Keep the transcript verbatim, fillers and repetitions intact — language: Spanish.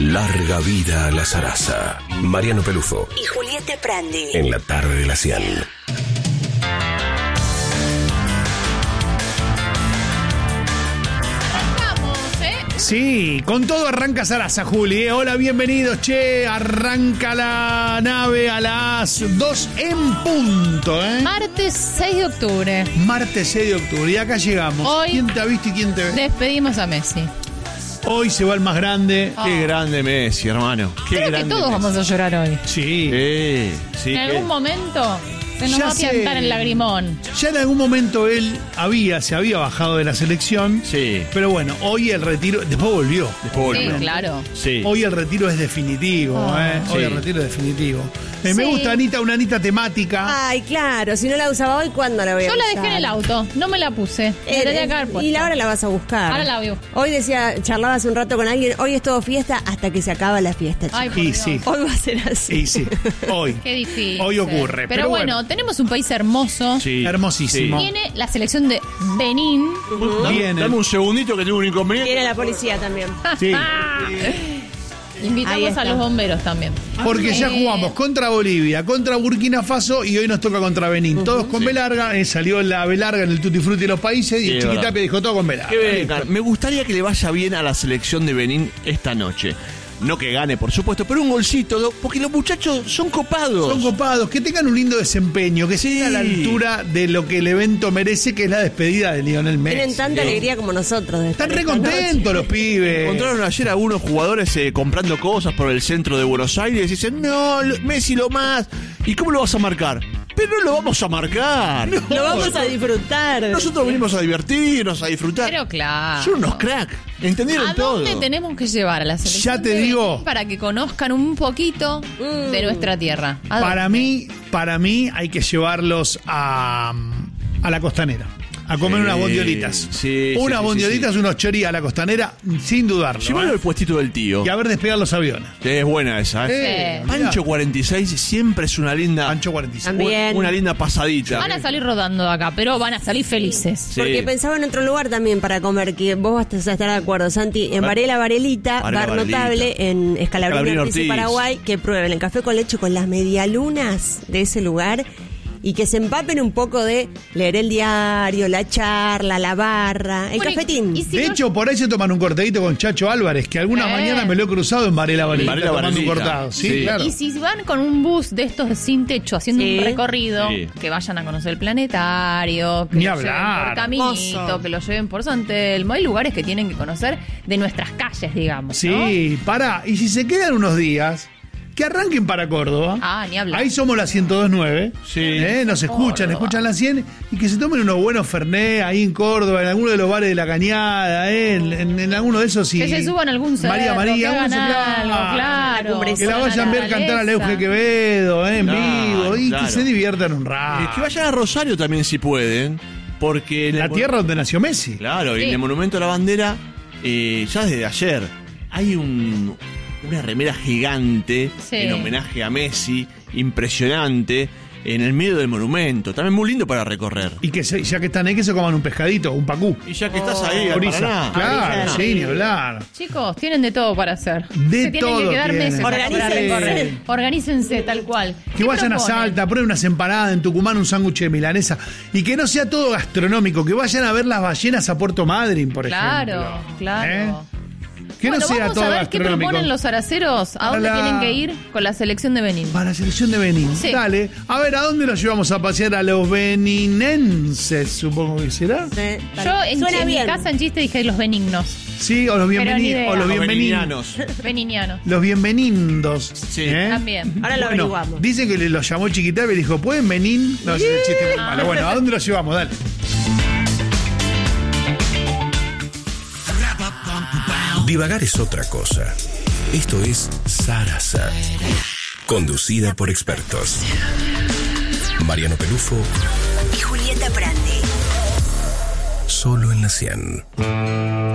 Larga vida a la zaraza. Mariano Pelufo y Julieta Prandi. En la tarde de la cien. Sí, con todo arranca Zaraza, Juli. ¿eh? Hola, bienvenidos, che. Arranca la nave a las dos en punto, ¿eh? Martes seis de octubre. Martes seis de octubre. Y acá llegamos. Hoy ¿Quién te ha visto y quién te ve? Despedimos a Messi. Hoy se va el más grande. Oh. Qué grande Messi, hermano. Qué Creo grande que todos Messi. vamos a llorar hoy. Sí. Sí, sí. En que- algún momento se nos Ya va a piantar sé. el lagrimón. Ya en algún momento él había, se había bajado de la selección. Sí. Pero bueno, hoy el retiro. Después volvió. Después Sí, volvió. claro. Sí. Hoy el retiro es definitivo, Oh. ¿eh? Hoy Sí. el retiro es definitivo. Eh, Me Sí. gusta, Anita, una Anita temática. Ay, claro, si no la usaba hoy, ¿cuándo la voy a Yo la usar? dejé en el auto, no me la puse. Me Eh, tendría que haber puesto. y ahora la vas a buscar. Ahora la veo. Hoy decía, charlaba hace un rato con alguien, hoy es todo fiesta hasta que se acaba la fiesta, chicos. Ay, por Y Dios. sí. Hoy va a ser así. Y sí, hoy. Qué difícil. Hoy ocurre, Pero, pero bueno, bueno. tenemos un país hermoso. Sí. Hermosísimo. Viene la selección de Benín. Dame, Viene. dame un segundito que tengo un inconveniente. Viene la policía también. Sí. Ahí Invitamos está. a los bomberos también. Porque ya Eh, jugamos contra Bolivia, contra Burkina Faso y hoy nos toca contra Benín. Todos con Sí. B larga, eh, salió la B larga en el Tutti Frutti de los países y Sí, el es Chiquitapia verdad. dijo todo con B larga. Que venga. Me gustaría que le vaya bien a la selección de Benín esta noche. No que gane, por supuesto, pero un golcito, do- porque los muchachos son copados. Son copados, que tengan un lindo desempeño, que Sí. estén a la altura de lo que el evento merece, que es la despedida de Lionel Messi. Tienen tanta alegría como nosotros. de Están estar re esta noche. contentos los pibes. Encontraron ayer a algunos jugadores eh, comprando cosas por el centro de Buenos Aires y dicen, no, lo- Messi lo más. ¿Y cómo lo vas a marcar? Pero no lo vamos a marcar. Lo vamos a disfrutar. Nosotros venimos a divertirnos, a disfrutar. Pero claro. Son unos crack. ¿Entendieron ¿A todo? dónde tenemos que llevar a la selección? Ya te de Benín digo. para que conozcan un poquito de nuestra tierra. ¿A dónde? Para mí, para mí hay que llevarlos a, a la costanera. A comer Sí, unas bondiolitas. sí, unas sí, sí, bondiolitas, sí. unos choris a la costanera, sin dudarlo. Llévalo ¿eh? al puestito del tío. Y a ver despegar los aviones. Que es buena esa, ¿eh? Eh, Pancho cuarenta y seis siempre es una linda. Pancho cuarenta y seis. También. Una linda pasadita. Van a salir rodando de acá, pero van a salir felices. Sí. Porque pensaba en otro lugar también para comer, que vos vas a estar de acuerdo, Santi. En Varela Varelita, Varela bar Varelita. notable en Escalabrini Escalabrini Ortiz y Ortiz. Paraguay, que prueben el café con leche con las medialunas de ese lugar y que se empapen un poco de leer el diario, la charla, la barra, el Bueno, y- cafetín. y si De no- hecho, por ahí se toman un cortadito con Chacho Álvarez, que alguna Eh. mañana me lo he cruzado en Varela Varelita, Varela tomando un Varelita. cortado. Sí, Sí. claro. Y si van con un bus de estos sin techo haciendo Sí. un recorrido, Sí. que vayan a conocer el planetario, que Ni lo hablar. lleven por Caminito, Hermoso. que lo lleven por San Telmo. Hay lugares que tienen que conocer de nuestras calles, digamos. Sí, ¿no? pará. Y si se quedan unos días, que arranquen para Córdoba. Ah, ni hablar. Ahí somos la ciento dos nueve. Sí. ¿Eh? Nos escuchan, Córdoba. escuchan la cien y que se tomen unos buenos Fernet ahí en Córdoba, en alguno de los bares de la Cañada, ¿eh? en, en- en alguno de esos. Sí. Que se suban a algún cerro, María María, que hagan algún cerro, algo, claro. cumbre Que la Con vayan a ver cantar a naturaleza. Leuge Quevedo, ¿eh? en Claro, vivo, y claro. que se diviertan un Eh, rato. que vayan a Rosario también si pueden. Porque en La el- tierra donde nació Messi. Claro, y Sí. en el Monumento a la Bandera, eh, ya desde ayer, hay un, una remera gigante Sí. en homenaje a Messi, impresionante, en el medio del monumento. También muy lindo para recorrer. Y que se- ya que están ahí, que se coman un pescadito, un pacú. Y ya que estás ahí, al Orisa. Paraná. Claro, Orisa. sí, ni hablar. Chicos, tienen de todo para hacer. De Se tienen todo que quedar tienen. meses para Organícense. recorrer. Organícense tal cual. Que ¿Qué vayan a proponen? Salta, prueben unas empanadas en Tucumán, un sándwich de milanesa. Y que no sea todo gastronómico, que vayan a ver las ballenas a Puerto Madryn, por Claro, ejemplo. claro. ¿Eh? Que Bueno, no sea vamos todo a ver qué gastronómico. proponen los araceros. ¿A dónde Para la- tienen que ir con la selección de Benín? Para la selección de Benín. Sí. Dale. A ver, ¿a dónde los llevamos a pasear a los beninenses? Supongo que será. Eh, Yo en, Suena en mi bien. casa en chiste dije los benignos. Sí, o los Pero ni bienvenidos. idea. O los Los bienvenidos. benignanos. Beninianos. Los bienvenidos. Sí. ¿eh? También. Ahora lo Bueno, averiguamos. dice que le- lo llamó Chiquitapia y le dijo, ¿pueden venir? No, ese es el chiste muy malo. Bueno, ¿a dónde los llevamos? Dale. Divagar es otra cosa. Esto es Zaraza. Conducida por expertos. Mariano Pelufo, y Julieta Prandi. solo en la cien.